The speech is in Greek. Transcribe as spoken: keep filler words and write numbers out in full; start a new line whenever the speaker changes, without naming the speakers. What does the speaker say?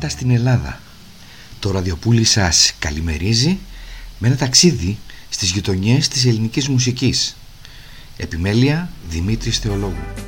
νύχτα στην Ελλάδα. Το ραδιοπούλι σας καλημερίζει με ένα ταξίδι στις γειτονιές της ελληνικής μουσικής. Επιμέλεια Δημήτρης Θεολόγου.